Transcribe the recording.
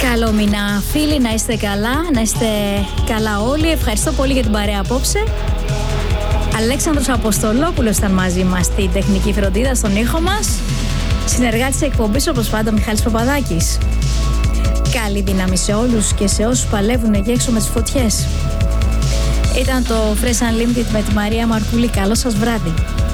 Καλό μήνα φίλοι, να είστε καλά, να είστε καλά όλοι. Ευχαριστώ πολύ για την παρέα απόψε. Αλέξανδρος Αποστολόπουλος ήταν μαζί μας στην τεχνική φροντίδα, στον ήχο μας. Συνεργάτης εκπομπής όπως πάντα Μιχάλης Παπαδάκης. Καλή δύναμη σε όλους και σε όσους παλεύουν εκεί έξω με τις φωτιές. Ήταν το Fresh Unlimited με τη Μαρία Μαρκούλη. Καλό σας βράδυ.